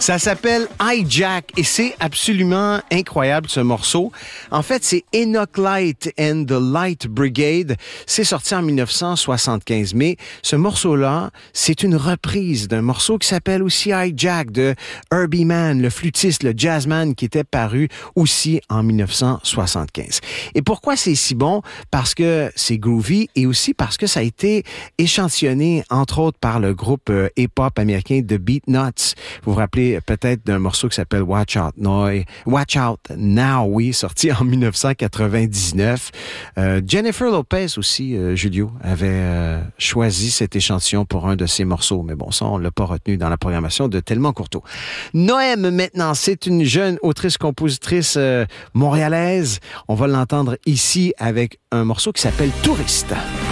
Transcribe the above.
Ça s'appelle Hijack et c'est absolument incroyable ce morceau. En fait, c'est Enoch Light and the Light Brigade. C'est sorti en 1975, mais ce morceau-là, c'est une reprise d'un morceau qui s'appelle aussi Hijack de Herbie Mann, le flûtiste, le jazzman qui était paru aussi en 1975. Et pourquoi c'est si bon? Parce que c'est groovy et aussi parce que ça a été échantillonné, entre autres, par le groupe hip-hop américain The Beatnuts. Vous vous rappelez peut-être d'un morceau qui s'appelle Watch Out Now, oui, sorti en 1999. Jennifer Lopez aussi, Julio, avait choisi cet échantillon pour un de ses morceaux. Mais bon, ça, on l'a pas retenu dans la programmation de Tellement Courteau. Noème, maintenant, c'est une jeune autrice-compositrice montréalaise. On va l'entendre ici avec un morceau qui s'appelle Touriste.